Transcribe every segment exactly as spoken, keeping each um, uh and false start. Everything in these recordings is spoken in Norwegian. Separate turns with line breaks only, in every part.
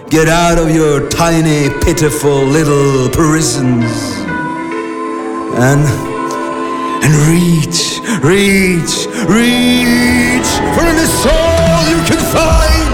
Get out of your tiny, pitiful little prisons and and reach, reach, reach for any soul you can find.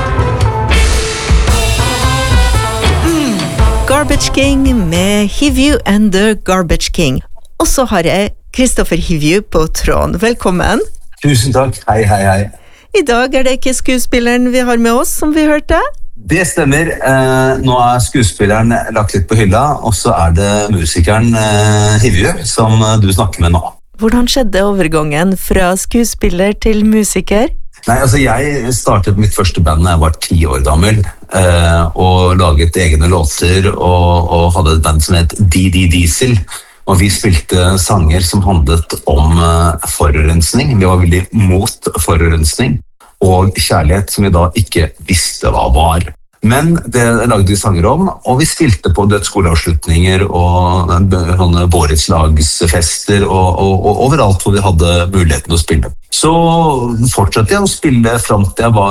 Garbage King med Hivju and the Garbage King. Og så har jeg Kristoffer Hivju på tråden. Velkommen.
Tusen takk. Hei, hei, hei.
I dag er det ikke skuespilleren vi har med oss, som vi hørte.
Det stemmer. Eh, nå er skuespilleren lagt litt på hylla, og så er det musikeren eh, Hivju som du snakker med nå.
Hvordan skjedde overgangen fra skuespiller til musiker?
Nei, altså jeg startet mitt første band da jeg var ti år gammel, eh, og laget egne låter, og, og hadde et band som het D D Diesel. Og vi spilte sanger som handlet om uh, forurensning. Vi var veldig mot forurensning og kjærlighet som vi da ikke visste hva var. Men det lagde vi sanger om, og vi spilte på dødsskoleavslutninger og sånne borettslagsfester og, og, og overalt hvor vi hadde muligheten å spille. Så fortsatte jeg å spille frem til jeg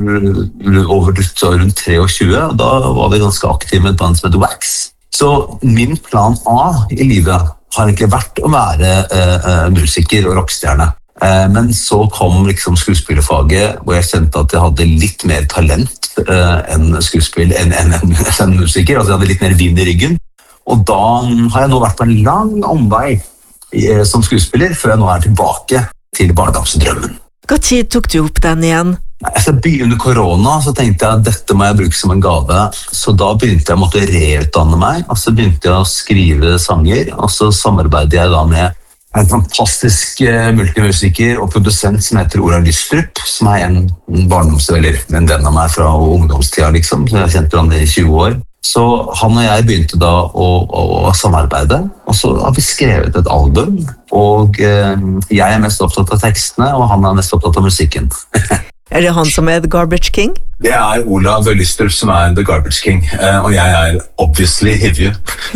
var over rundt tjuetre, og da var vi ganske aktive med et band som het Wax. Så min plan A i livet har egentlig vært å være eh, musiker og rockstjerne. Eh, men så kom liksom skuespillerfaget, hvor jeg kjente at jeg hadde litt mer talent eh, enn skuespill, enn en, en, en musiker. Altså jeg hadde litt mer vind i ryggen. Og da har jeg nå vært på en lang omvei eh, som skuespiller, før jeg nå er tilbake til barndomsdrømmen.
Hva tid tok du opp den igjen?
Altså, under korona så tenkte jeg at dette må jeg bruke som en gave, så da begynte jeg å måtte reutdanne meg, og så begynte jeg å skrive sanger, og så samarbeidet jeg da med en fantastisk multimusiker og produsent som heter Ola Lystrup, som er en barndoms- eller en venn av meg fra ungdomstida, liksom, så jeg kjente han i tjue år. Så han og jeg begynte da å, å, å samarbeide, og så har vi skrevet et album, og eh, jeg er mest opptatt av tekstene, og han er mest opptatt av musikken.
Er det han som er The Garbage King?
Det er Olav Lystrup som er The Garbage King, og jeg er obviously Hivju.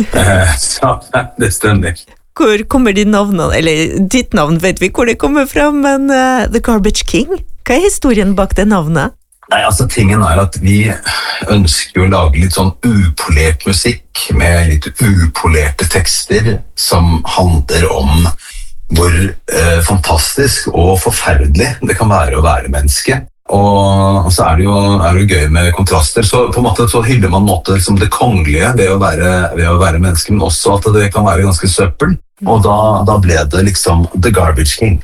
Så det stemmer.
Hvor kommer din navn, eller ditt navn vet vi hvor det kommer fra, men uh, The Garbage King? Hva er historien bak det navnet?
Nei, altså tingen er at vi ønsker å lage litt sånn upolert musikk med litt upolerte tekster som handler om hvor eh, fantastisk og forferdelig det kan være å være menneske. Og, og så er det, jo, er det jo gøy med kontraster. Så på en måte så hyller man måte, liksom, det kongelige ved å, være, ved å være menneske, men også at det kan være ganske søppel. Og da, da ble det liksom The Garbage King.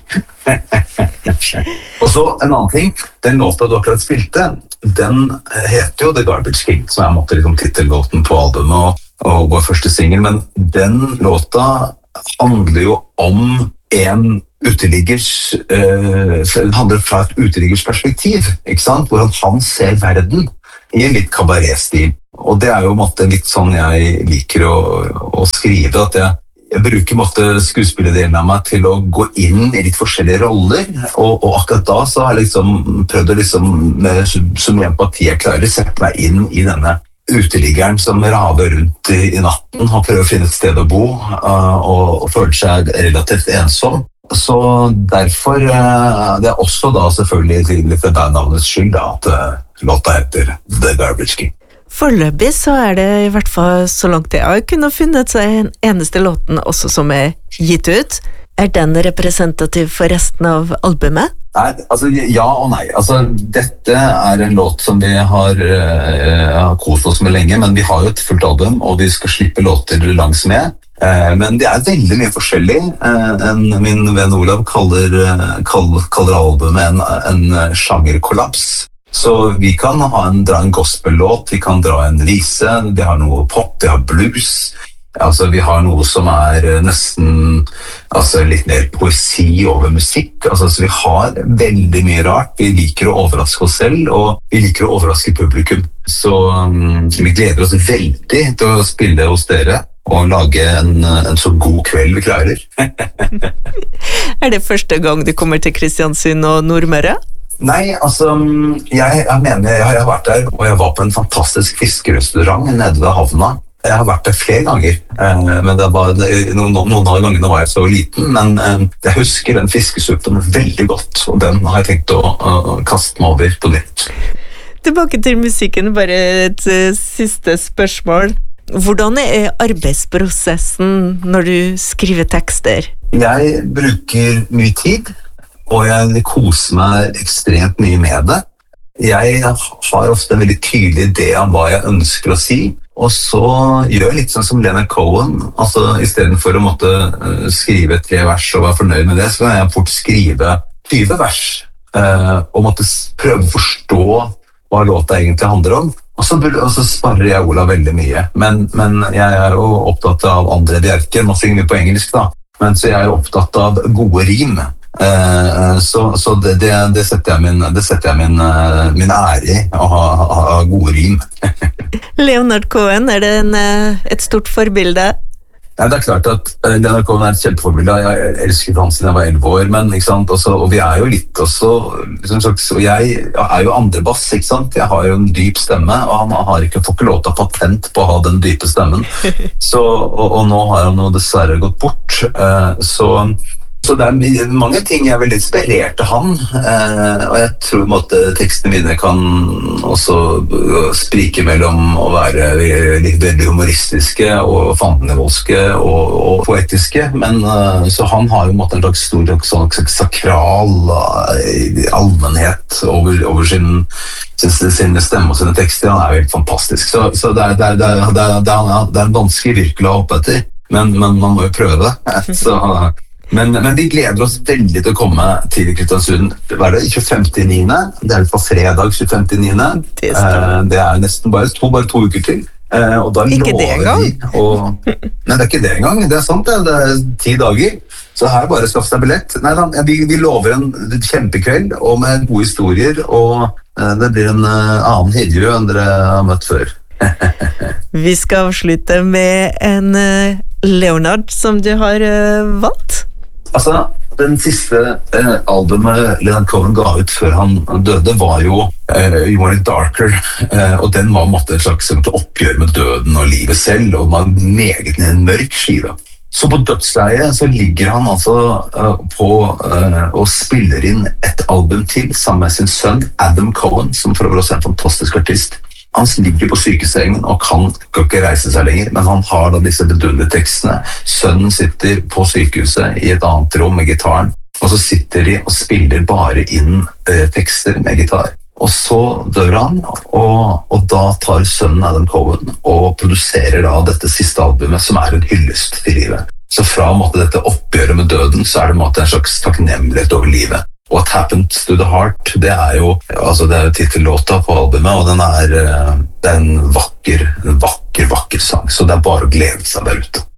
Og så en annen ting, den låta du akkurat spilte, den heter jo The Garbage King, som er måtte, liksom, titellåten på albumet og, og vår første single, men den låta handler jo om en uteliggers, eh, handler fra et uteliggers perspektiv, ikke sant? Hvordan han ser verden i en litt kabaretstil. Og det er jo måtte, litt sånn jeg liker å, å skrive, at jeg, jeg bruker måtte, skuespillerdelen av meg til å gå inn i litt forskjellige roller, og, og akkurat da så har jeg liksom prøvd å liksom, med så mye empati jeg klarer, sette meg inn i denne uteliggeren som raver rundt i, i natten og prøver å finne et sted å bo uh, og, og føler seg relativt ensom. Så derfor uh, det er også da selvfølgelig litt for bandnavnets skyld da, at uh, låta heter The Garbage King.
Foreløpig så er det i hvert fall så langt jeg har kunnet funnet seg en eneste låten også som er gitt ut. Er den representativ for resten av albumet?
Nei, altså ja og nei. Altså, dette er en låt som vi har, uh, har kost oss med lenge, men vi har jo et fullt album, og vi skal slippe låter langs med. Uh, men det er veldig mye forskjellig. Uh, en, min venn Olav kaller, uh, kaller, kaller albumet en, en sjangerkollaps. Så vi kan ha en, dra en gospel-låt, vi kan dra en vise, vi har noe pop, vi har blues. Altså, vi har noe som er nesten altså, litt mer poesi over musikk. Altså, så vi har veldig mye rart. Vi liker å overraske oss selv, og vi liker å overraske publikum. Så um, vi gleder oss veldig til å spille hos dere og lage en, en så god kveld vi klarer.
Er det første gang du kommer til Kristiansund og Nordmøre?
Nei, altså, jeg, jeg mener, jeg har vært der, og jeg var på en fantastisk fiskerestaurant nede ved havna. Jeg har vært der flere ganger, men det var, noen, noen av gangene var jeg så liten, men jeg husker den fiskesuppen veldig godt, og den har jeg tenkt å uh, kaste meg over på nytt.
Tilbake til musikken, bare et uh, siste spørsmål. Hvordan er arbeidsprosessen når du skriver tekster?
Jeg bruker mye tid, og jeg koser meg ekstremt mye med det. Jeg har ofte en veldig tydelig idé om hva jeg ønsker å si, og så gjør jeg litt sånn som Leonard Cohen. Altså, i stedet for å måtte skrive tre vers og være fornøyd med det, så kan jeg fort skrive tyve vers, og måtte prøve å forstå hva låta egentlig handler om. Og så, og så sparer jeg Ola veldig mye, men, men jeg er jo opptatt av André Bjerke, nå synger vi på engelsk da, men så jeg er opptatt av gode rim. Uh, så så det, det, det setter jeg min, det setter jeg min, uh, min ære i, å ha, ha gode rim.
Leonard Cohen, er det en, et stort forbilde?
Ja, det er klart at uh, Leonard Cohen er et kjempeforbilde. Jeg elsket han siden jeg var elleve år, men ikke sant? Også, og vi er jo litt også liksom, og jeg er jo andrebass, ikke sant? Jeg har jo en dyp stemme, og han har ikke fått lov til patent på å ha den dype stemmen. Så, og, og nå har han jo dessverre gått bort, uh, så Så det er mange ting jeg er veldig inspirert av han, eh, og jeg tror at tekstene mine kan også sprike mellom å være litt veldig humoristiske og fandenivoldske og, og poetiske, men eh, så han har jo måttet en slags stor sånn, sakral eh, allmennhet over, over sin, sin, sin stemme og sine tekster. Han er jo helt fantastisk, så, så det, er, det, er, det, er, det, er, det, er, det er en vanskelig virkelig å hoppe etter, men, men man må jo prøve det. Så Men, men vi gleder oss veldig til å komme til Kristiansund. Hva er det? tjuefemte niende Det er på fredag tjuefemte niende Det, eh, det er nesten bare to, bare to uker til. Eh, og da
ikke det engang?
Og... Nei, det er ikke det engang. Det er sant, det. Det er ti dager. Så her bare skaff deg billett. Nei, da, vi, vi lover en kjempekveld og med gode historier, og eh, det blir en uh, annen Hidrud enn dere har møtt før.
Vi skal avslutte med en uh, Leonard som du har uh, valgt.
Altså, den siste eh, albumet Leonard Cohen ga ut før han døde var jo eh, You Want It Darker, eh, og den var måtte, et slags oppgjør med døden og livet selv, og var meget en mørk skive. Så på dødsleiet så ligger han altså eh, på eh, og spiller inn et album til sammen med sin sønn Adam Cohen, som for øvrig også er en fantastisk artist. Han ligger på sykesengen og kan, kan ikke reise seg lenger, men han har da disse bedundertekstene. Sønnen sitter på sykehuset i et annet rom med gitaren, og så sitter de og spiller bare inn eh, tekster med gitar. Og så dør han, og, og da tar sønnen Adam Cohen og produserer da dette siste albumet, som er en hyllest til livet. Så fra en måte, dette oppgjøret med døden, så er det en, måte, en slags takknemlighet over livet. What Happened to the Heart, det er jo, altså det er jo titellåta på albumet, og den er, det er en vakker, en vakker, vakker sang, så det er bare å glede seg der ute.